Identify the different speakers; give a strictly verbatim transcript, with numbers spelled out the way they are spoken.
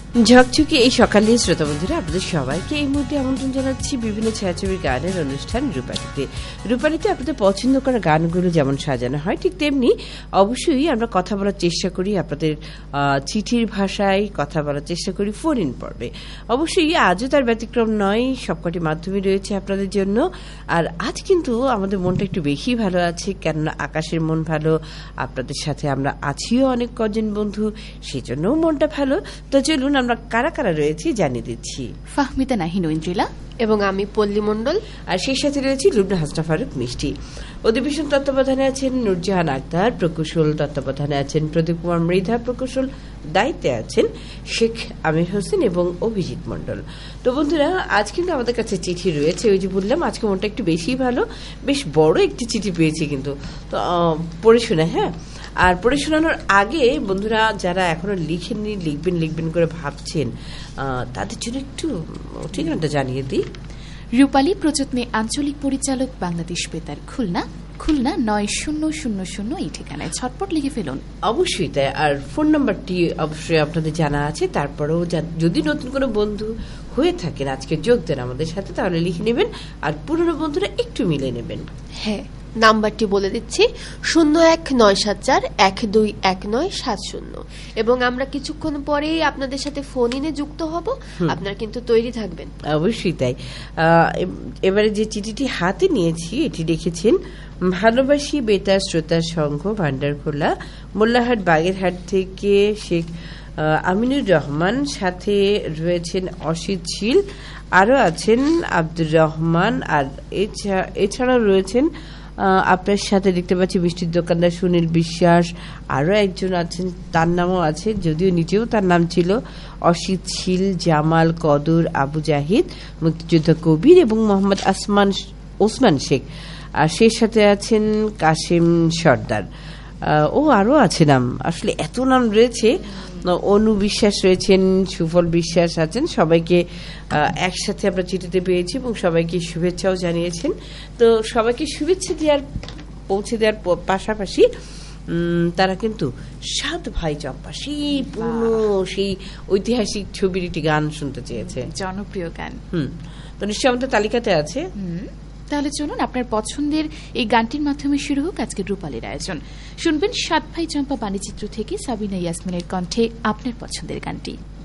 Speaker 1: ঝকঝকে এই সকালে শ্রোতা বন্ধুরা আপনাদের সবাইকে এই মুহূর্তে আমন্ত্রণ জানাচ্ছি বিভিন্ন ছায়াছবির গানের অনুষ্ঠান রূপালীতে। রূপালীতে আপনাদের পছন্দ করা গানগুলো যেমন সাজানো হয়, ঠিক তেমনি অবশ্যই আমরা কথা বলার চেষ্টা করি, আপনাদের চিঠির ভাষায় কথা বলার চেষ্টা করি ফোন ইন পর্বে। অবশ্যই আজও তার ব্যতিক্রম নয়, সবকটি মাধ্যমে রয়েছে আপনাদের জন্য। আর আজ কিন্তু আমাদের মনটা একটু বেশি ভালো আছে, কেননা আকাশের মন ভালো, আপনাদের সাথে আমরা আছিও অনেক কজন বন্ধু, সেজন্যও মনটা ভালো। তো চলুন আমরা কারা কারা রয়েছি জানিয়ে দিচ্ছি।
Speaker 2: ফাহমিদা নাহিন ঐন্দ্রিলা
Speaker 3: এবং আমি পল্লী মণ্ডল,
Speaker 1: আর সেই সাথে রয়েছি লুবনা হাসনা ফারুক মিষ্টি। অধিবেশন তত্ত্বাবধানে আছেন নুরজাহান আক্তার, প্রকৌশল তত্ত্বাবধানে আছেন প্রদীপ কুমার মৃধা, প্রকৌশল দায়িত্বে আছেন শেখ আমির হোসেন এবং অভিজিৎ মণ্ডল। তো বন্ধুরা, আজ কিন্তু আমাদের কাছে চিঠি রয়েছে। ওই যে বললাম আজকে মনটা একটু বেশি ভালো, বেশ বড় একটি চিঠি পেয়েছি কিন্তু, তো পড়ে শোনা। হ্যাঁ, আর পড়ে শোনানোর আগে বন্ধুরা যারা এখনো লিখেননি, লিখবেন লিখবেন করে ভাবছেন, তাদের জন্য একটু ঠিকানাটা জানিয়ে দিই।
Speaker 2: রূপালী প্রযত্নে আঞ্চলিক পরিচালক বাংলাদেশ বেতার, খুলনা, খুলনা নয় শূন্য শূন্য শূন্য এই ঠিকানায় ছটপট লিখে ফেলুন।
Speaker 1: অবশ্যই তাই। আর ফোন নাম্বারটি অবশ্যই আপনাদের জানা আছে। তারপরেও যদি নতুন কোনো বন্ধু হয়ে থাকেন আজকে যোগ দেন আমাদের সাথে, তাহলে লিখে নেবেন, আর পুরনো বন্ধুরা একটু মিলে নেবেন।
Speaker 3: হ্যাঁ, নাম্বারটি বলে দিচ্ছি, শূন্য এক নয় সাত চার এক দুই এক নয় সাত শূন্য। এবং আমরা কিছুক্ষণ পরেই আপনাদের সাথে ফোন ইনে যুক্ত হব, আপনারা কিন্তু তৈরি থাকবেন।
Speaker 1: অবশ্যই তাই। এবারে যে চিঠিটি হাতে নিয়েছি এটি লিখেছেন ভালোবাসি বেতার শ্রোতা সংঘ, ভান্ডারখোলা, মোল্লাহাট, বাগেরহাট থেকে শেখ আমিনুর রহমান, সাথে রয়েছেন অসিত শীল, আরও আছেন আব্দুর রহমান, আর এছাড়াও রয়েছেন আপনার সাথে দেখতে পাচ্ছি মিষ্টির দোকানদার সুনীল বিশ্বাস, আরও একজন আছেন, তার নামও আছে, যদিও নিচেও তার নাম ছিল, অসিত শীল, জামাল, কদর, আবু জাহিদ, মুক্তিযোদ্ধা কবির এবং মোহাম্মদ আসমান ওসমান শেখ, আর সেই সাথে আছেন কাশেম সর্দার, ও আরও আছে নাম, আসলে এত নাম রয়েছে। অনু বিশ্বাস রয়েছেন, সুফল বিশ্বাস আছেন, সবাইকে একসাথে আমরা চিঠিতে পেয়েছি এবং সবাইকে শুভেচ্ছাও জানিয়েছেন। তো সবাইকে শুভেচ্ছা দেওয়ার পৌঁছে দেওয়ার পাশাপাশি তারা কিন্তু সাত ভাই চম্পা, সেই পুরনো সেই ঐতিহাসিক ছবির একটি গান শুনতে চেয়েছে,
Speaker 2: জনপ্রিয় গান।
Speaker 1: হুম তো নিশ্চয়ই আমাদের তালিকাতে আছে।
Speaker 2: তাহলে চলুন আপনার পছন্দের এই গানটির মাধ্যমে শুরু হোক আজকের রূপালীর আয়োজন। শুনবেন সাত ভাই চম্পা বাণীচিত্র থেকে সাবিনা ইয়াসমিনের কণ্ঠে আপনার পছন্দের গানটি।